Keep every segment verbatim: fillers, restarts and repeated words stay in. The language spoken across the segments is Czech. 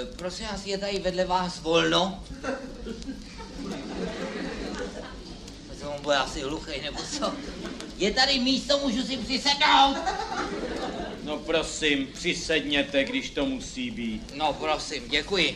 prosím vás, je tady vedle vás volno? To on bude asi hluchej, nebo co? Je tady místo, můžu si přisednout? No prosím, přisedněte, když to musí být. No prosím, děkuji.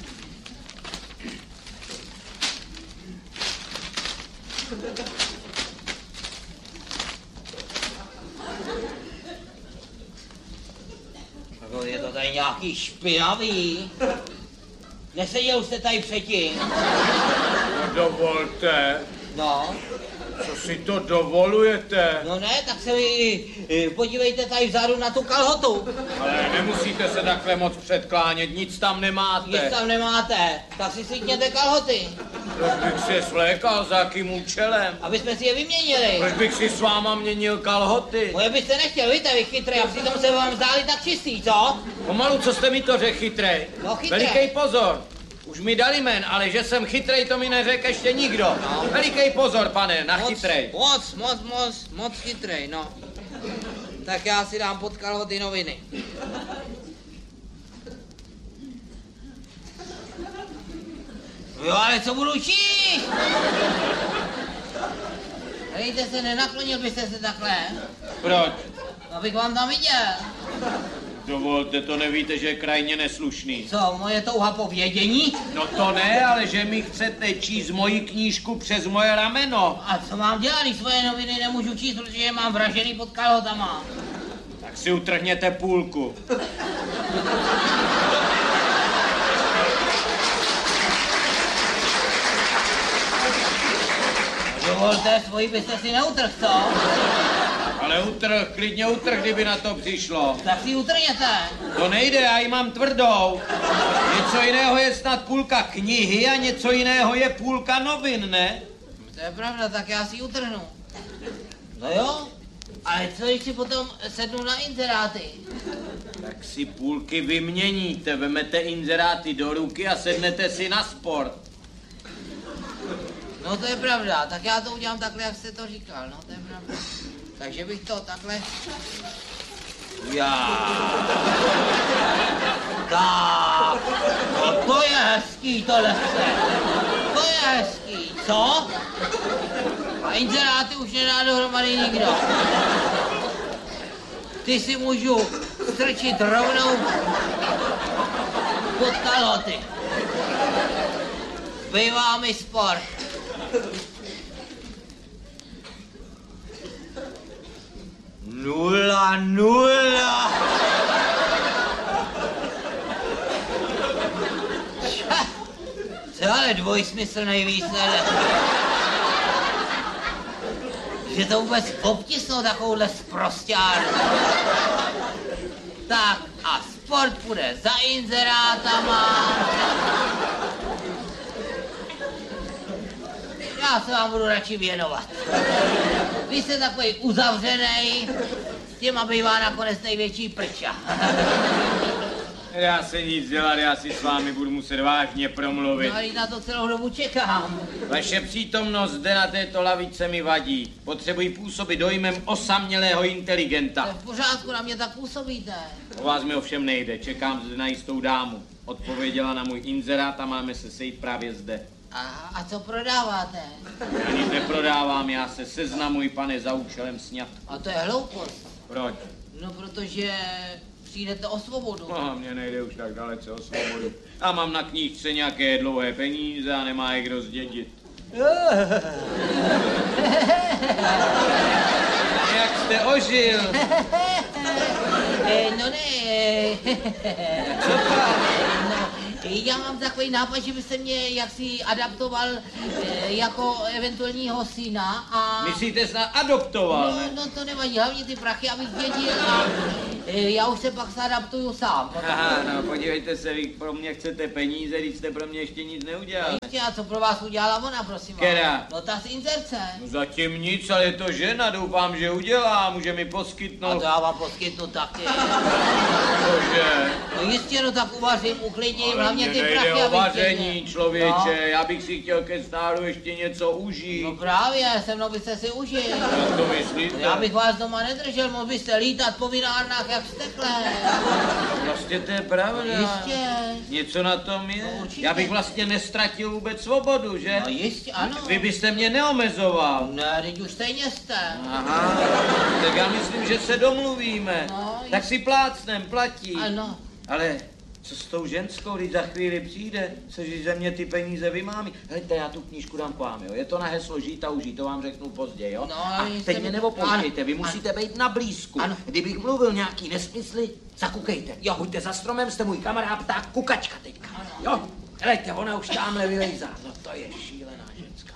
Je to tady nějaký špinavý. Neseděl jste tady předtím? No dovolte. No. Co si to dovolujete? No ne, tak se vy podívejte tady vzadu na tu kalhotu. Ale nemusíte se takhle moc předklánět, nic tam nemáte. Nic tam nemáte, tak si slíkněte kalhoty. Proč bych si je svlékal, za jakým účelem? Aby jsme si je vyměnili. Proč bych si s váma měnil kalhoty? Moje byste nechtěl, víte, vy chytrý, a přitom se vám zdáli tak čistý, co? Pomalu, co jste mi to řekl, chytrej? No chytrý. Velikej pozor. Už mi dali jmen, ale že jsem chytrej, to mi neřekl ještě nikdo. No. Velikej pozor, pane, na moc, chytrej. Moc, moc, moc, moc chytrej, no. Tak já si dám pod kalhoty noviny. Jo, ale co budu číst? Hejte se, nenaklonil byste se takhle? Proč? Abych vám tam viděl. Dovolte, to nevíte, že je krajně neslušný. Co, moje touha po vědění? No to ne, ale že mi chcete číst moji knížku přes moje rameno. A co mám dělat, když svoje noviny nemůžu číst, protože je mám vražený pod kalhotama? Tak si utrhněte půlku. Dovolte, svoji byste si neutrh, co? Ale utrh, klidně utrh, kdyby na to přišlo. Tak si utrhněte. To nejde, já ji mám tvrdou. Něco jiného je snad půlka knihy a něco jiného je půlka novin, ne? To je pravda, tak já si ji utrhnu. No jo, ale co když si potom sednu na inzeráty? Tak si půlky vyměníte, vemete inzeráty do ruky a sednete si na sport. No to je pravda, tak já to udělám takhle, jak jste to říkal, no to je pravda. Takže bych to takhle... Já. Tak, no to je hezký tohle se. To je hezký, co? A inzeráty už nedá dohromady nikdo. Ty si můžu strčit rovnou pod kalhoty. Bývá mi sport. Nula, nula. Co ale dvojsmyslný výsledek. Že to vůbec obtisnou takovouhle sprosťárnu. Tak a sport půjde za inzerátama. Já se vám budu radši věnovat. Vy jste takový uzavřenej, s těma bývá nakonec největší prča. Nedá se nic dělat, já si s vámi budu muset vážně promluvit. No ale na to celou dobu čekám. Vaše přítomnost zde na této lavice mi vadí. Potřebuji působit dojmem osamělého inteligenta. To je v pořádku, na mě tak působíte. O vás mi ovšem nejde, čekám zde na jistou dámu. Odpověděla na můj inzerát a máme se sejít právě zde. A, a co prodáváte? Já nic neprodávám, já se seznamuji, pane, za účelem sňatku. A to je hloupost. Proč? No protože přijdete o svobodu. No, mně nejde už tak dalece o svobodu. Já mám na knížce nějaké dlouhé peníze a nemá je kdo zdědit. Jak jste ožil? No ne. Co pak? No, já mám takový nápad, že byste mě jaksi adaptoval eh, jako eventuálního syna a... Myslíte snad adoptoval, No, ne? no to nevadí, hlavně ty prachy, abych dědil a eh, já už se pak zadaptuju sám. Aha, no podívejte se, vy pro mě chcete peníze, když jste pro mě ještě nic neudělal. Ještě, a co pro vás udělala ona, prosím vás? Která? No ta z inzerce. No zatím nic, ale je to žena, doufám, že udělá, může mi A poskytnout. to já vám poskytnu taky. Cože? No jistě, no tak uvařím, uklidním, Ale hlavně mně ty nejde prachy, o abych vaření, dědil. člověče, No. já bych si chtěl ke stáru ještě něco užít. No právě, se mnou byste si užil. Jak to myslíte? Já bych vás doma nedržel, mohl byste lítat po vinárnách jak vztekle. No Jistě, to je pravda. Jistě. Něco na tom je. No, určitě. Já bych vlastně nestratil vůbec svobodu, že? No jistě, ano. Vy byste mě neomezoval. Ne, teď už stejně jste. Aha, tak já myslím, že se domluvíme. No, tak si plácnem, platí. Ano. Ale co s tou ženskou, když za chvíli přijde, což ze mě ty peníze vymámí. Hejte, já tu knížku dám k vám, jo. Je to na heslo žít a užít, to vám řeknu později, jo. No, a jste teď mi- mě neopouštějte, vy Ano, musíte být na blízku. Ano. Kdybych mluvil nějaký nesmysly, zakukejte. Jo, buďte za stromem, jste můj kamarád, pták, kukačka teďka. Jo, helejte, ona už tamhle vylejzá. No to je šílená ženská.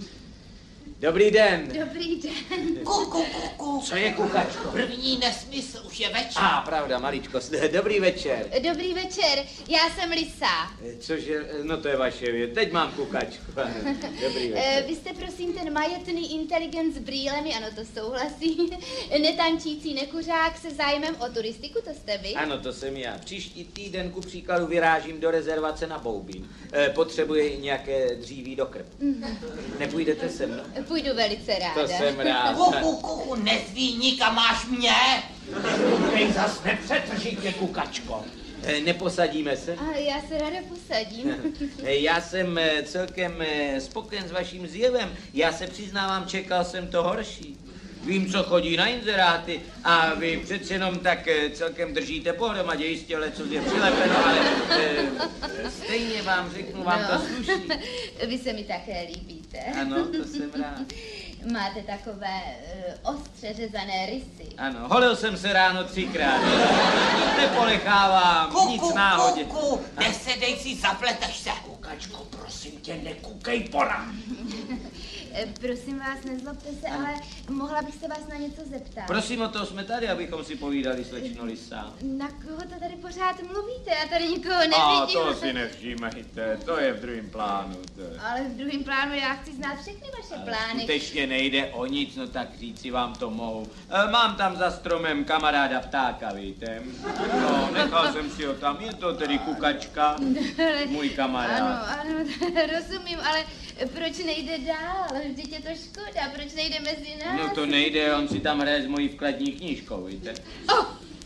Dobrý den. Dobrý den. Kuku, kuku. Co je kukačko? První nesmysl, už je večer. A, pravda, maličkost. Dobrý večer. Dobrý večer, já jsem Lisa. Cože, no to je vaše věc. Teď mám kukačku. Dobrý Eh, večer. Vy jste prosím ten majetný inteligent s brýlemi, ano, to souhlasí. Netančící nekuřák se zájmem o turistiku, to jste vy? Ano, to jsem já. Příští týden ku příkladu vyrážím do rezervace na Boubín. E, potřebuji nějaké dříví do krb. Nepůjdete se mnou? Půjdu velice ráda. To jsem rád. Kuku, kuku, nezví nikam, máš mě. Ej, zas nepřetržitě, kukačko. E, neposadíme se? A já se ráda posadím. E, já jsem e, celkem e, spokojen s vaším zjevem. Já se přiznávám, čekal jsem to horší. Vím, co chodí na inzeráty a vy přeci jenom tak e, celkem držíte pohromadě, jistě leco je přilepeno, ale e, stejně vám řeknu, vám to sluší. Vy se mi také líbíte. Ano, to jsem rád. Máte takové uh, ostře řezané rysy. Ano, holil jsem se ráno třikrát. Neponechávám, nic Kuku, náhodě. kuku, nesedej si, zapleteš se. Kukačko, prosím tě, nekukej porad. Eh, Prosím vás, nezlobte se, ale mohla bych se vás na něco zeptat. Prosím, o to jsme tady, abychom si povídali, slečno Lisa. Na koho to tady pořád mluvíte? Já tady nikoho nevidím. A to si nevšímejte, to je v druhém plánu. To je. Ale v druhém plánu já chci znát všechny vaše Ale plány. skutečně nejde o nic, no tak říci vám to mohu. E, mám tam za stromem kamaráda ptáka, víte? No, nechal jsem si ho tam, je to tedy kukačka, Ale- můj kamarád. Ano, ano, rozumím, ale proč nejde dál? Vždyť je to škoda, proč nejde mezi nás? No to nejde, on si tam hraje s mojí vkladní knížkou, víte? Oh,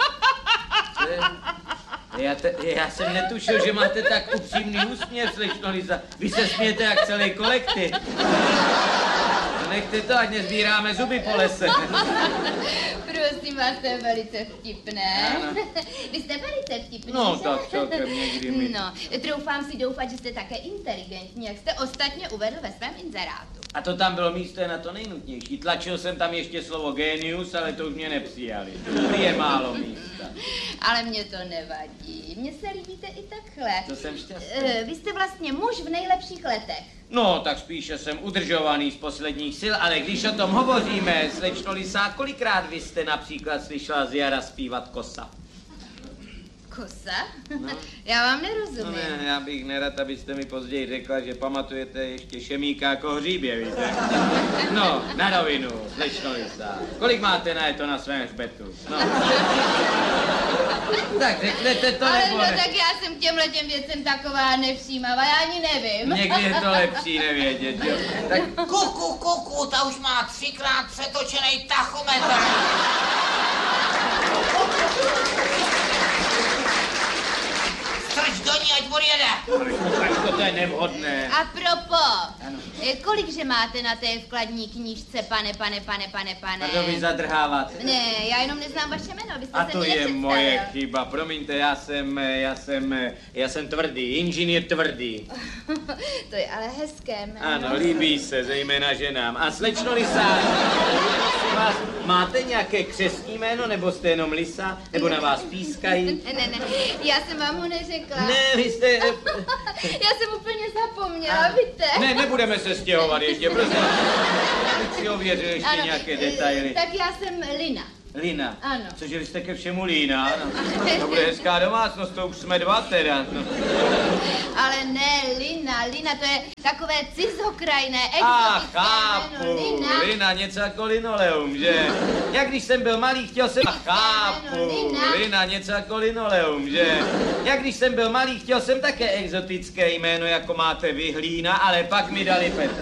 Co je? Já, te, já jsem netušil, že máte tak upřímný úsměv, slečno Lisa. Vy se smějete jak celý kolektiv. No nechte to, ať nezbíráme zuby po lese. prosím vás, to je velice vtipné. Ano. Vy jste velice vtipný, No, že? tak celkem někdy mi- No, troufám si doufat, že jste také inteligentní, jak jste ostatně uvedl ve svém inzerátu. A to tam bylo místo na to nejnutnější. Tlačil jsem tam ještě slovo genius, ale to už mě nepřijali. Tu je málo místa. Ale mě to nevadí. Mně se líbíte i takhle. To jsem šťastný. Eh, Vy jste vlastně muž v nejlepších letech. No, tak spíše jsem udržovaný z posledních sil, ale když o tom hovoříme, slečno Lisa, kolikrát vy jste například slyšela z jara zpívat kosa? Kosa? No. Já vám No nerozumím. ne, já bych nerad, abyste mi později řekla, že pamatujete ještě Šemíka jako hříbě, víte? No, na rovinu, slečno Lisa. Kolik máte na to na svém hřbetu? No. Tak řeknete to, Ale nebo no ne? tak já jsem k těmhle těm věcem taková nevšímavá, já ani nevím. Někdy je to lepší nevědět, jo? Tak Kuku, kuku, ta už má třikrát přetočený tachometr. Strč do ní, ať odjede. Kukačko, to je nevhodné. A propo, Ano. eh, kolikže máte na té vkladní knížce, pane, pane, pane, pane, pane? Pardon, vy zadrháváte. Ne, já jenom neznám vaše jméno, byste A se to mi je nepředstavil. moje chyba, promiňte, já jsem, já jsem, já jsem tvrdý, inženýr tvrdý. To je ale hezké jméno. Ano, líbí se, zejména ženám. A slečno Lisa, prosím vás, máte nějaké křestní jméno, nebo jste jenom Lisa, nebo na vás pískají? Ne, ne, ne, já jsem vám ho neřekla. Ne, vy jste... Já jsem úplně zapomněla, Ano. víte? Ne, nebudeme se stěhovat ještě, prosím. Abych si ověřil ještě Ano, nějaké eh, detaily. Tak já jsem Lina. Lina. Ano. Cože vy jste ke všemu Lína? No. To bude hezká domácnost, to už jsme dva teda. No. Ale ne, Lina, Lina, to je takové cizokrajné, A exotické chápu, jméno, Lina. Lina, něco jako linoleum, že? Jak když jsem byl malý, chtěl jsem... A chápu, Lina. Lina, něco jako linoleum, že? Jak když jsem byl malý, chtěl jsem také exotické jméno, jako máte vy, Hlína, ale pak mi dali Petra.